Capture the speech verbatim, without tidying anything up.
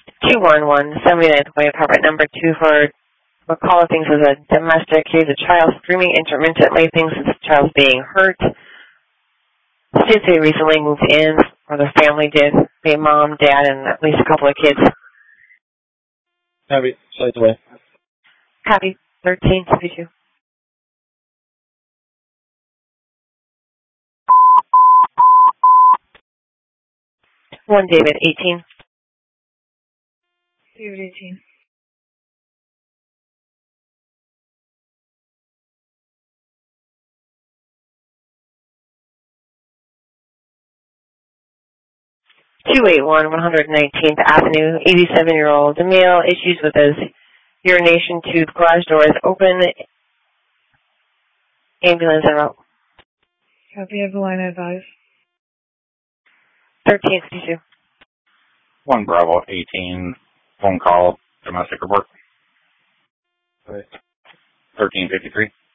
two one one, seventy-ninth Way, apartment number two for McCullough thinks is a domestic. Here's a child screaming intermittently, thinks the child's being hurt. States they recently moved in, or the family did. They mom, dad, and at least a couple of kids. Copy. Slides away. Copy. thirteen fifty-two. One David, eighteen. David, eighteen. two eighty-one, one hundred nineteenth Avenue, eighty-seven-year-old male, issues with his urination tube, garage doors open, ambulance en route. Copy of the line advised. thirteen fifty-two. one Bravo, eighteen, phone call, domestic report. Right. thirteen fifty-three.